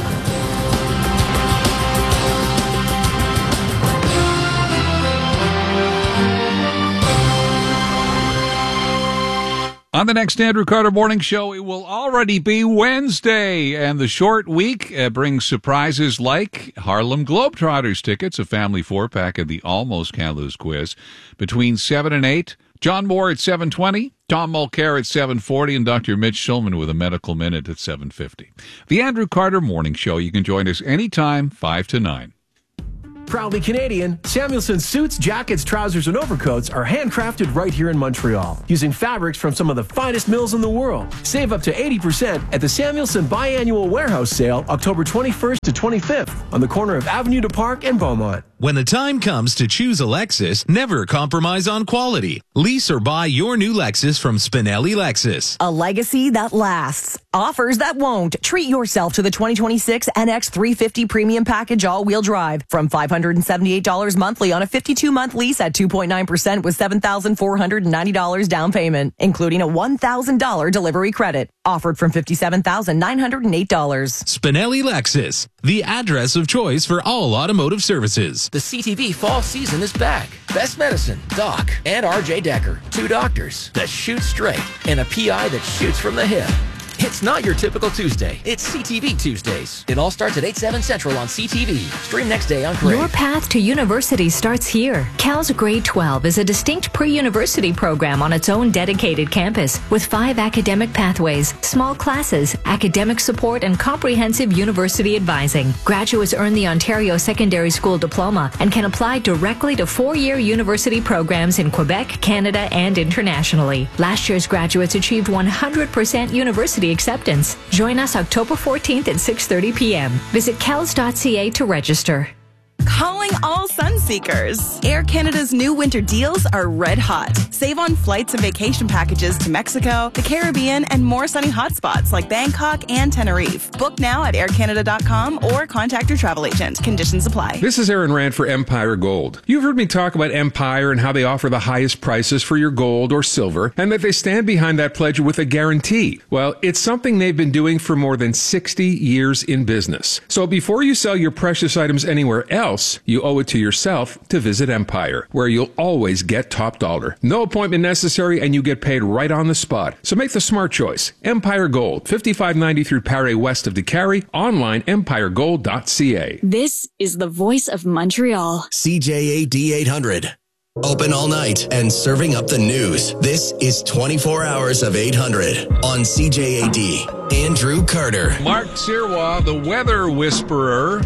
On the next Andrew Carter Morning Show, it will already be Wednesday, and the short week uh, brings surprises like Harlem Globetrotters tickets, a family four-pack of the Almost Can't Lose quiz, between seven and eight. John Moore at seven twenty, Tom Mulcair at seven forty, and Doctor Mitch Schulman with a medical minute at seven fifty. The Andrew Carter Morning Show, you can join us anytime, five to nine. Proudly Canadian, Samuelson suits, jackets, trousers, and overcoats are handcrafted right here in Montreal, using fabrics from some of the finest mills in the world. Save up to eighty percent at the Samuelson Biannual Warehouse Sale, October twenty-first to twenty-fifth, on the corner of Avenue du Parc and Beaumont. When the time comes to choose a Lexus, never compromise on quality. Lease or buy your new Lexus from Spinelli Lexus. A legacy that lasts. Offers that won't. Treat yourself to the twenty twenty-six N X three fifty Premium Package All-Wheel Drive from five hundred seventy-eight dollars monthly on a fifty-two month lease at two point nine percent with seven thousand four hundred ninety dollars down payment, including a one thousand dollars delivery credit. Offered from fifty-seven thousand nine hundred eight dollars. Spinelli Lexus, the address of choice for all automotive services. The C T V fall season is back. Best Medicine, Doc, and R J Decker. Two doctors that shoot straight and a P I that shoots from the hip. It's not your typical Tuesday. It's C T V Tuesdays. It all starts at eight, seven Central on C T V. Stream next day on Crave. Your path to university starts here. Cal's Grade twelve is a distinct pre-university program on its own dedicated campus with five academic pathways, small classes, academic support, and comprehensive university advising. Graduates earn the Ontario Secondary School Diploma and can apply directly to four-year university programs in Quebec, Canada, and internationally. Last year's graduates achieved one hundred percent university acceptance. Join us October fourteenth at six thirty p.m. Visit cals dot c a to register. Calling all sun seekers. Air Canada's new winter deals are red hot. Save on flights and vacation packages to Mexico, the Caribbean, and more sunny hotspots like Bangkok and Tenerife. Book now at air canada dot com or contact your travel agent. Conditions apply. This is Aaron Rand for Empire Gold. You've heard me talk about Empire and how they offer the highest prices for your gold or silver, and that they stand behind that pledge with a guarantee. Well, it's something they've been doing for more than sixty years in business. So before you sell your precious items anywhere else, you owe it to yourself to visit Empire, where you'll always get top dollar. No appointment necessary, and you get paid right on the spot. So make the smart choice. Empire Gold, fifty-five ninety through Paré west of DeCarry, online empire gold dot c a. This is the voice of Montreal. C J A D eight hundred. Open all night and serving up the news. This is twenty-four hours of eight hundred on C J A D. Andrew Carter. Mark Sirois, the weather whisperer,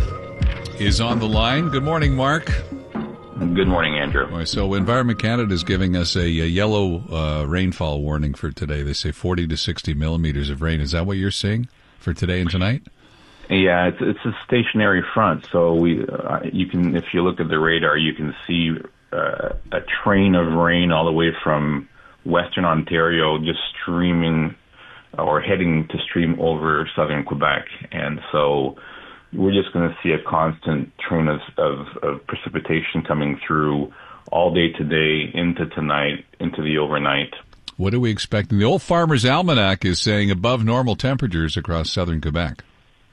is on the line. Good morning, Mark. Good morning, Andrew. Right, so Environment Canada is giving us a, a yellow uh, rainfall warning for today. They say forty to sixty millimeters of rain. Is that what you're seeing for today and tonight? Yeah, it's it's a stationary front. So we, uh, you can, if you look at the radar, you can see uh, a train of rain all the way from Western Ontario, just streaming or heading to stream over southern Quebec, and so we're just going to see a constant train of, of, of precipitation coming through all day today, into tonight, into the overnight. What are we expecting? The Old Farmer's Almanac is saying above normal temperatures across southern Quebec.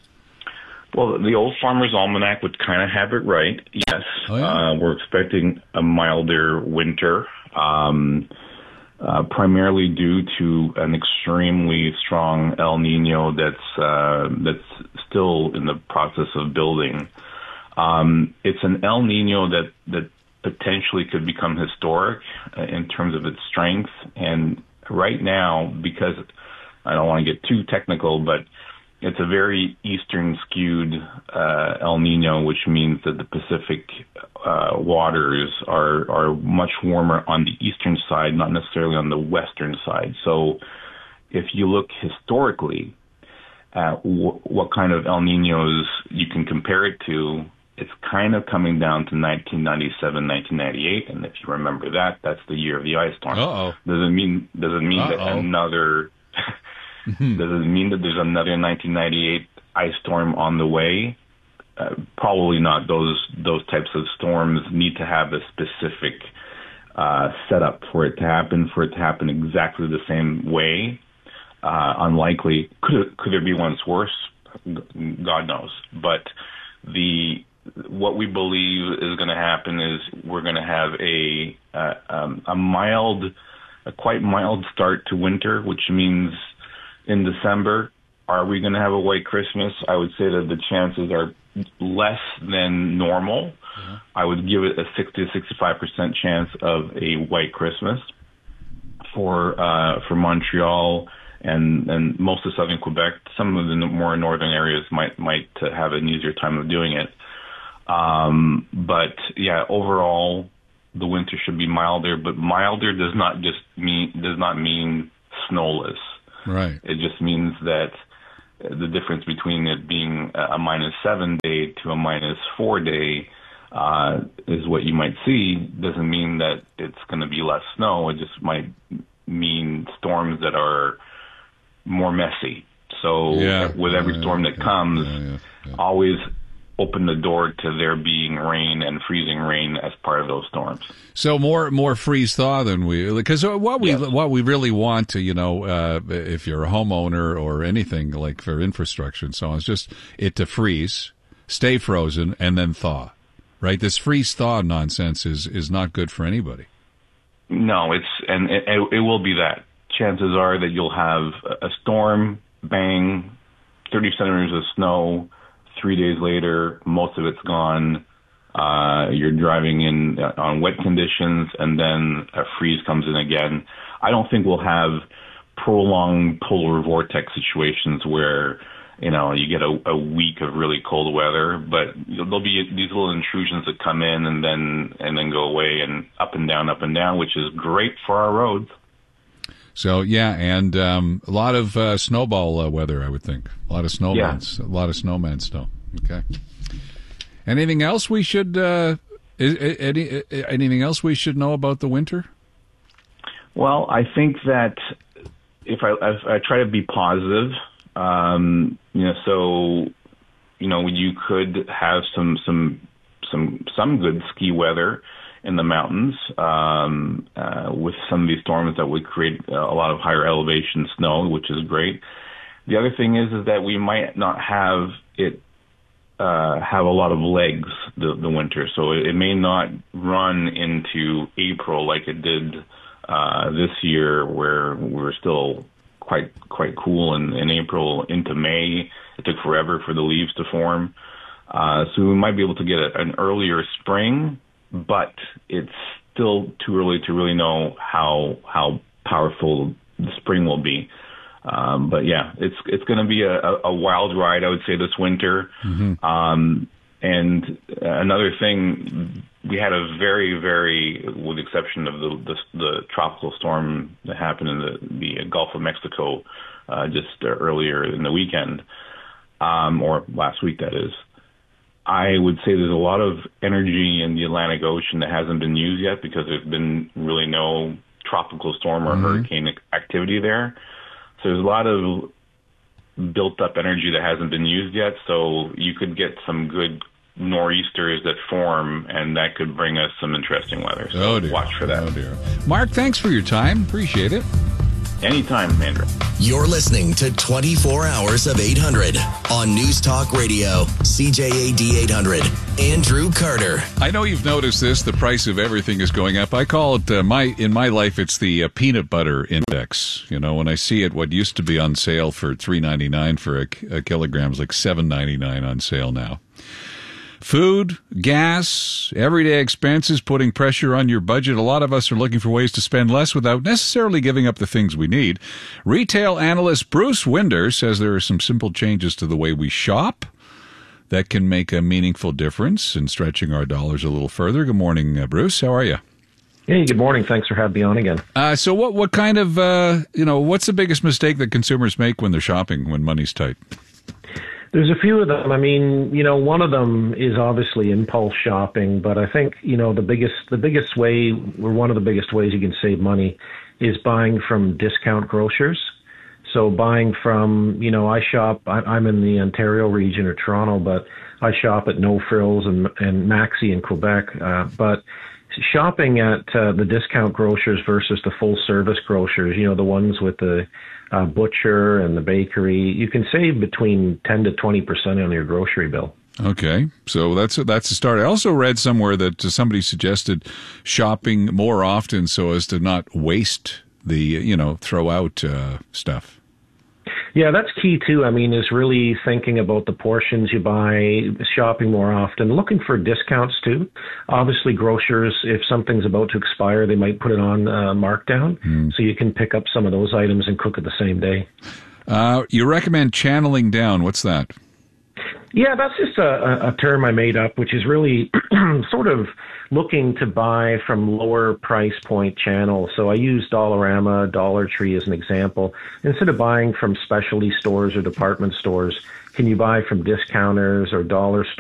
Well, the Old Farmer's Almanac would kind of have it right, yes. Oh, yeah? uh, we're expecting a milder winter, um, uh, primarily due to an extremely strong El Nino that's uh, that's still in the process of building. Um, it's an El Nino that, that potentially could become historic uh, in terms of its strength. And right now, because I don't want to get too technical, but it's a very eastern skewed uh, El Nino, which means that the Pacific uh, waters are, are much warmer on the eastern side, not necessarily on the western side. So if you look historically at w- what kind of El Ninos you can compare it to, it's kind of coming down to nineteen ninety-seven, nineteen ninety-eight, and if you remember that, that's the year of the ice storm. Uh-oh. Doesn't mean doesn't mean Uh-oh. that another Mm-hmm. Does it mean that there's another nineteen ninety-eight ice storm on the way? Uh, probably not. Those those types of storms need to have a specific uh, setup for it to happen, for it to happen exactly the same way. Uh, unlikely. Could it, could there be ones worse? God knows. But the what we believe is going to happen is we're going to have a uh, um, a mild, a quite mild start to winter, which means in December, are we going to have a white Christmas? I would say that the chances are less than normal. Mm-hmm. I would give it a sixty to sixty-five percent chance of a white Christmas for uh, for Montreal. And, and most of southern Quebec. Some of the more northern areas might might have an easier time of doing it. Um, but yeah, overall, the winter should be milder. But milder does not just mean does not mean snowless. Right. It just means that the difference between it being a minus seven day to a minus four day uh, is what you might see. Doesn't mean that it's going to be less snow. It just might mean storms that are more messy. So yeah, with every yeah, storm that yeah, comes, yeah, yeah, yeah. always open the door to there being rain and freezing rain as part of those storms. So more more freeze thaw than we, because what we yes. what we really want to, you know, uh, if you're a homeowner or anything like for infrastructure and so on, is just it to freeze, stay frozen, and then thaw. Right? This freeze thaw nonsense is is not good for anybody. No, it's and it, it will be that. Chances are that you'll have a storm, bang, thirty centimeters of snow. Three days later, most of it's gone. Uh, you're driving in on wet conditions, and then a freeze comes in again. I don't think we'll have prolonged polar vortex situations where, you know, you get a, a week of really cold weather, but there'll be these little intrusions that come in and then and then go away, and up and down, up and down, which is great for our roads. So, yeah, and um, a lot of uh, snowball uh, weather, I would think. A lot of snowmen, Yeah. a lot of snowman snow. Okay. Anything else we should uh, is, any, anything else we should know about the winter? Well, I think that if I, if I try to be positive, um, you know, so you know, you could have some some some some good ski weather in the mountains um, uh, with some of these storms that would create a lot of higher elevation snow, which is great. The other thing is is that we might not have it uh, have a lot of legs the, the winter, so it, it may not run into April like it did uh, this year, where we were still quite quite cool in, in April into May. It took forever for the leaves to form, uh, so we might be able to get a, an earlier spring. But it's still too early to really know how how powerful the spring will be. Um, but yeah, it's it's going to be a, a wild ride, I would say, this winter. Mm-hmm. Um, and another thing, we had a very, very, with the exception of the the, the tropical storm that happened in the, the Gulf of Mexico uh, just earlier in the weekend, um, or last week, that is. I would say there's a lot of energy in the Atlantic Ocean that hasn't been used yet because there's been really no tropical storm or mm-hmm. hurricane activity there. So there's a lot of built up energy that hasn't been used yet. So you could get some good nor'easters that form, and that could bring us some interesting weather. So oh dear. Watch for that. Oh dear. Mark, thanks for your time. Appreciate it. Anytime, Andrew. You're listening to twenty-four hours of eight hundred on News Talk Radio, C J A D eight hundred. Andrew Carter. I know you've noticed this. The price of everything is going up. I call it, uh, my in my life, it's the uh, peanut butter index. You know, when I see it, what used to be on sale for three ninety-nine for a, a kilogram is like seven ninety-nine on sale now. Food, gas, everyday expenses putting pressure on your budget. A lot of us are looking for ways to spend less without necessarily giving up the things we need. Retail analyst Bruce Winder says there are some simple changes to the way we shop that can make a meaningful difference in stretching our dollars a little further. Good morning, uh, Bruce. How are you? Hey, good morning. Thanks for having me on again. Uh, so what, what kind of, uh, you know, what's the biggest mistake that consumers make when they're shopping, when money's tight? There's a few of them. I mean, you know, one of them is obviously impulse shopping, but I think, you know, the biggest the biggest way, or one of the biggest ways you can save money is buying from discount grocers. So buying from, you know, I shop, I, I'm in the Ontario region or Toronto, but I shop at No Frills and, and Maxi in Quebec. Uh, but shopping at uh, the discount grocers versus the full service grocers, you know, the ones with the uh, butcher and the bakery, you can save between ten to twenty percent on your grocery bill. Okay, so that's a, that's a start. I also read somewhere that somebody suggested shopping more often so as to not waste the, you know, throw out uh, stuff. Yeah, that's key too. I mean, is really thinking about the portions you buy, shopping more often, looking for discounts too. Obviously, grocers, if something's about to expire, they might put it on uh, markdown, mm. so you can pick up some of those items and cook it the same day. Uh, you recommend channeling down. What's that? Yeah, that's just a, a term I made up, which is really sort of looking to buy from lower price point channels. So I use Dollarama, Dollar Tree as an example. Instead of buying from specialty stores or department stores, can you buy from discounters or dollar stores?